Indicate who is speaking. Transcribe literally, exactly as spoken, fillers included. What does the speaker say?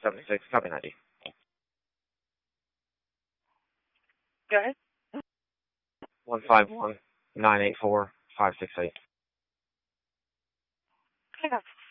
Speaker 1: seventy-six, copy ninety.
Speaker 2: Go ahead.
Speaker 1: one five one, nine eight four, five six eight.
Speaker 2: Hang on.